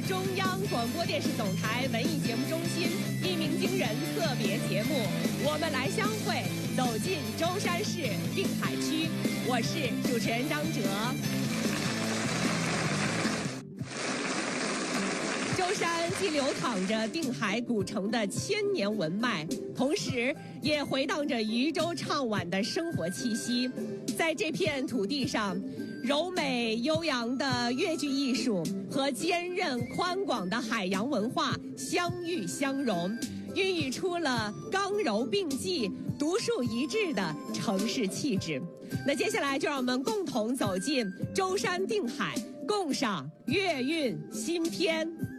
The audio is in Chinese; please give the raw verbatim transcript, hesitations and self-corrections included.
中央广播电视总台文艺节目中心一鸣惊人特别节目，我们来相会，走进舟山市定海区。我是主持人张哲。舟山既流淌着定海古城的千年文脉，同时也回荡着渔舟唱晚的生活气息。在这片土地上，柔美悠扬的越剧艺术和坚韧宽广的海洋文化相遇相融，孕育出了刚柔并济、独树一帜的城市气质。那接下来就让我们共同走进舟山定海，共赏粤韵新篇。